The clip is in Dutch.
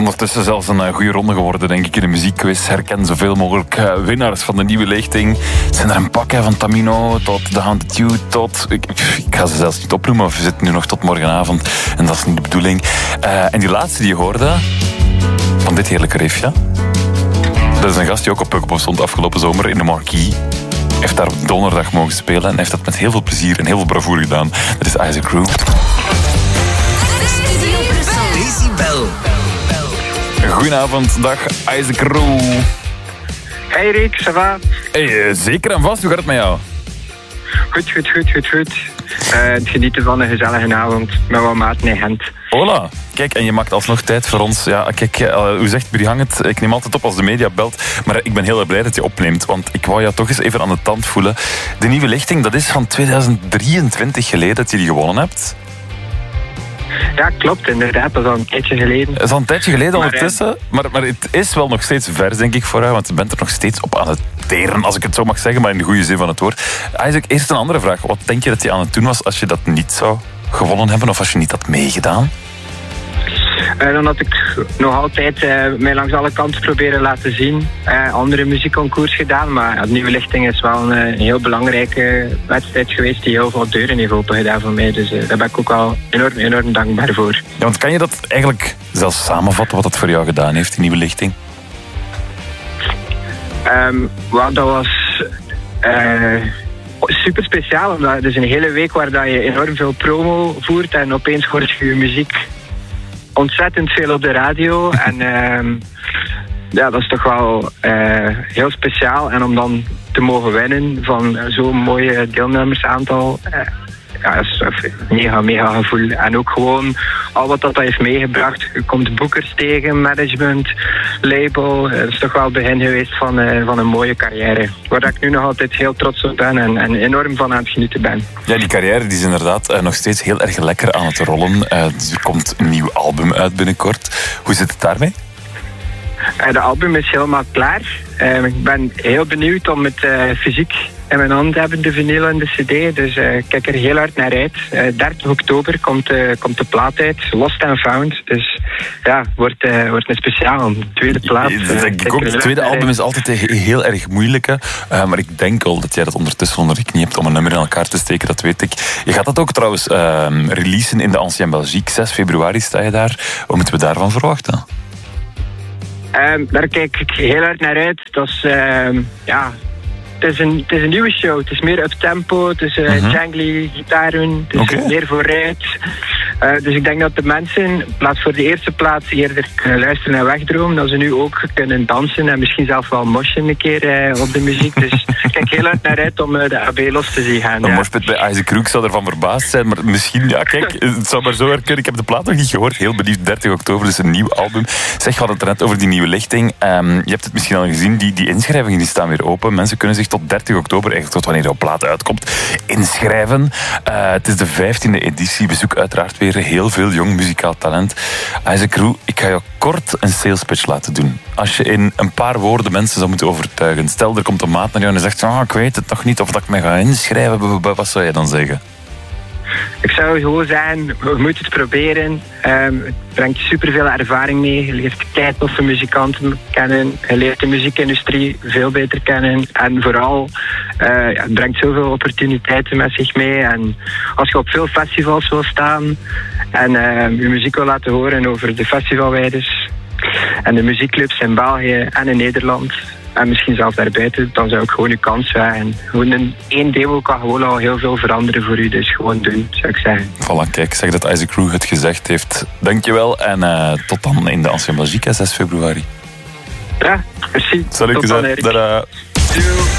ondertussen zelfs een goede ronde geworden, denk ik, in de muziekquiz. Herken zoveel mogelijk winnaars van de nieuwe lichting. Het zijn er een pak, van Tamino tot The Haunted You tot... Ik ga ze zelfs niet opnoemen, we zitten nu nog tot morgenavond. En dat is niet de bedoeling. En die laatste die je hoorde, van dit heerlijke riffje. Dat is een gast die ook op Pukkelpop stond afgelopen zomer in de Marquee. Heeft daar op donderdag mogen spelen en heeft dat met heel veel plezier en heel veel bravoure gedaan. Dat is Isaac Rue. Decibel. Goedenavond, dag Isaac Rue. Hey Rick, ça va? Hey, zeker en vast, hoe gaat het met jou? Goed. Het genieten van een gezellige avond met wat maat in Gent. Hola. Kijk, en je maakt alsnog tijd voor ons. Ja, kijk, hoe zegt Brihang, ik neem altijd op als de media belt, maar ik ben heel erg blij dat je opneemt, want ik wou jou toch eens even aan de tand voelen. De nieuwe lichting, dat is van 2023 geleden dat je die gewonnen hebt. Ja, klopt, inderdaad. Dat is al een tijdje geleden. Dat is al een tijdje geleden ondertussen, maar het is wel nog steeds vers, denk ik, voor jou, want je bent er nog steeds op aan het teren, als ik het zo mag zeggen, maar in de goede zin van het woord. Isaac, eerst een andere vraag. Wat denk je dat je aan het doen was als je dat niet zou gewonnen hebben, of als je niet had meegedaan? Dan had ik nog altijd mij langs alle kanten proberen laten zien. Andere muziekconcours gedaan, maar de nieuwe lichting is wel een heel belangrijke wedstrijd geweest die heel veel deuren heeft open gedaan voor mij. Dus daar ben ik ook al enorm dankbaar voor. Ja, want kan je dat eigenlijk zelfs samenvatten, wat dat voor jou gedaan heeft, die nieuwe lichting? Dat was super speciaal, omdat het is een hele week waar dat je enorm veel promo voert en opeens hoort je je muziek ontzettend veel op de radio. En ja, dat is toch wel heel speciaal. En om dan te mogen winnen van zo'n mooie deelnemersaantal, ja, dat is mega gevoel. En ook gewoon al wat dat heeft meegebracht. Je komt boekers tegen, management, label. Dat is toch wel het begin geweest van een mooie carrière. Waar ik nu nog altijd heel trots op ben en enorm van aan het genieten ben. Ja, die carrière die is inderdaad nog steeds heel erg lekker aan het rollen. Dus er komt een nieuw album uit binnenkort. Hoe zit het daarmee? De album is helemaal klaar. Ik ben heel benieuwd om het fysiek in mijn hand te hebben, de vinyl en de cd. Dus ik kijk er heel hard naar uit. 30 oktober komt de plaat uit, Lost and Found. Dus ja, wordt een speciaal, tweede plaat. Denk ik ook. Het tweede album is altijd heel erg moeilijk. Maar ik denk al dat jij dat ondertussen onder de knie hebt om een nummer in elkaar te steken, dat weet ik. Je gaat dat ook trouwens releasen in de Ancien Belgique. 6 februari sta je daar. Wat moeten we daarvan verwachten? Daar kijk ik heel hard naar uit. Dat is, het is een nieuwe show. Het is meer up-tempo. Het is jangly gitaren. Het is meer vooruit. Dus ik denk dat de mensen, in plaats voor de eerste plaats, eerder kunnen luisteren en wegdromen. Dat ze nu ook kunnen dansen en misschien zelfs wel moshen een keer op de muziek. Dus ik kijk heel hard naar uit om de AB los te zien gaan. Een moshpit bij Isaac Rue, ik zou ervan verbaasd zijn. Maar misschien, ja kijk, het zou maar zo herkennen. Ik heb de plaat nog niet gehoord. Heel benieuwd, 30 oktober, dus een nieuw album. Zeg, we hadden het net over die nieuwe lichting. Je hebt het misschien al gezien, die inschrijvingen die staan weer open. Mensen kunnen zich tot 30 oktober, eigenlijk tot wanneer jouw plaat uitkomt, inschrijven. Het is de 15e editie. We zoeken uiteraard weer heel veel jong muzikaal talent. Isaac Rue, ik ga jou kort een sales pitch laten doen. Als je in een paar woorden mensen zou moeten overtuigen. Stel, er komt een maat naar jou en zegt, ik weet het nog niet of dat ik me ga inschrijven. Wat zou je dan zeggen? Ik zou gewoon zeggen, je moet het proberen. Het brengt superveel ervaring mee. Je leert keitoffe muzikanten kennen. Je leert de muziekindustrie veel beter kennen. En vooral, het brengt zoveel opportuniteiten met zich mee. En als je op veel festivals wil staan en je muziek wil laten horen over de festivalwijders en de muziekclubs in België en in Nederland, en misschien zelfs daarbuiten, dan zou ik gewoon je kans wagen. Gewoon één demo kan gewoon al heel veel veranderen voor u. Dus gewoon doen, zou ik zeggen. Voilà, kijk, zeg dat Isaac Rue het gezegd heeft. Dankjewel en tot dan in de Ancien Belgique, 6 februari. Ja, merci. Salut, tot dan, Erik. Tada.